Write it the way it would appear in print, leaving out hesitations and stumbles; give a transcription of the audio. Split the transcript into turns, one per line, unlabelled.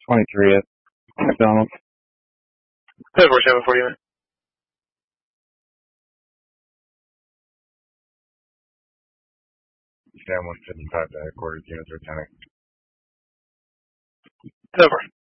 23 at McDonald's.
747 minutes.
Scan 155 to headquarters, units are 10.
7-4.